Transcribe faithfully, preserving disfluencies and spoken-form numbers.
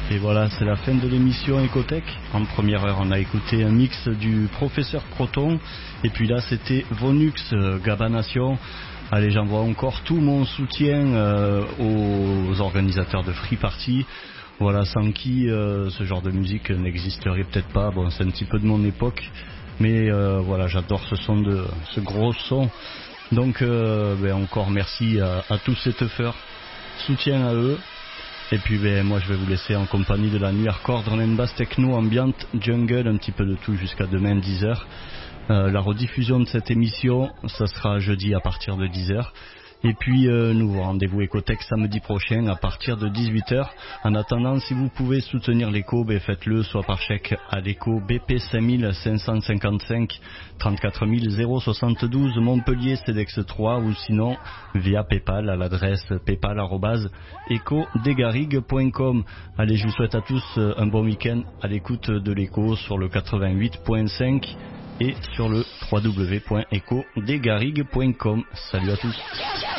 Et voilà, c'est la fin de l'émission Ecotech. En première heure, on a écouté un mix du professeur Proton. Et puis là, c'était Vonux, euh, Gabanation. Allez, j'envoie encore tout mon soutien euh, aux organisateurs de Free Party. Voilà, sans qui euh, ce genre de musique n'existerait peut-être pas. Bon, c'est un petit peu de mon époque. Mais euh, voilà, j'adore ce son, de ce gros son. Donc, euh, ben, encore merci à, à tous ces teufeurs. Soutien à eux. Et puis ben, moi je vais vous laisser en compagnie de la nuit hardcore, drum and bass, techno, ambiante, jungle, un petit peu de tout jusqu'à demain dix heures. Euh, la rediffusion de cette émission, ça sera jeudi à partir de dix heures. Et puis euh, nous rendez-vous Ecotech samedi prochain à partir de dix-huit heures. En attendant, si vous pouvez soutenir l'écho, ben faites-le soit par chèque à l'écho B P cinq cinq cent cinquante-cinq trente-quatre zéro soixante-douze Montpellier C E D E X trois ou sinon via Paypal à l'adresse paypal arobase eco des garrigues point com. Allez, je vous souhaite à tous un bon week-end à l'écoute de l'écho sur le quatre-vingt-huit point cinq et sur le w w w point eco des garrigues point com. Salut à tous.